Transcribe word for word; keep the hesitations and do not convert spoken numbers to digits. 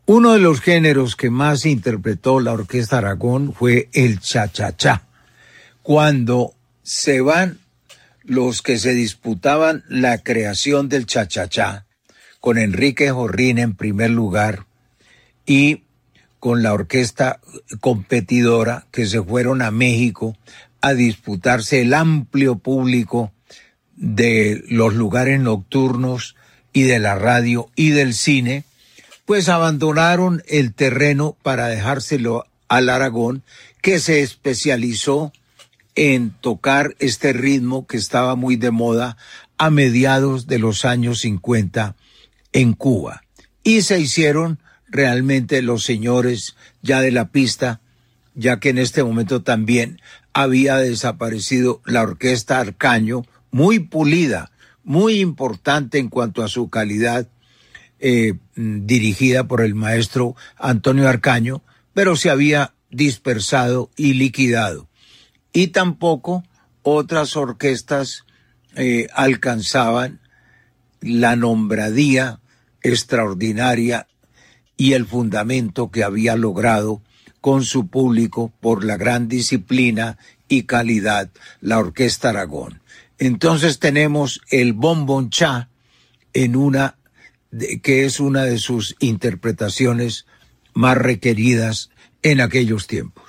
Uno de los géneros que más interpretó la Orquesta Aragón fue el cha-cha-cha. Cuando se van los que se disputaban la creación del cha-cha-cha, con Enrique Jorrín en primer lugar y con la orquesta competidora que se fueron a México a disputarse el amplio público de los lugares nocturnos y de la radio y del cine, pues abandonaron el terreno para dejárselo al Aragón, que se especializó en tocar este ritmo que estaba muy de moda a mediados de los años cincuenta en Cuba. Y se hicieron realmente los señores ya de la pista, ya que en este momento también había desaparecido la Orquesta Arcaño, muy pulida, muy importante en cuanto a su calidad, eh, dirigida por el maestro Antonio Arcaño, pero se había dispersado y liquidado. Y tampoco otras orquestas eh, alcanzaban la nombradía extraordinaria y el fundamento que había logrado con su público por la gran disciplina y calidad la Orquesta Aragón. Entonces tenemos el bombonchá en una de, que es una de sus interpretaciones más requeridas en aquellos tiempos.